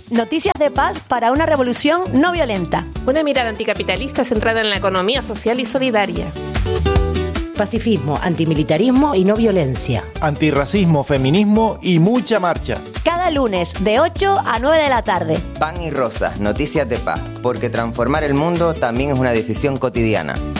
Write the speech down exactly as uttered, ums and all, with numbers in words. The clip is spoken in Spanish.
Noticias de paz para una revolución no violenta. Una mirada anticapitalista centrada en la economía social y solidaria. Pacifismo, antimilitarismo y no violencia. Antirracismo, feminismo y mucha marcha. Cada lunes de ocho a nueve de la tarde. Pan y Rosas, noticias de paz, porque transformar el mundo también es una decisión cotidiana.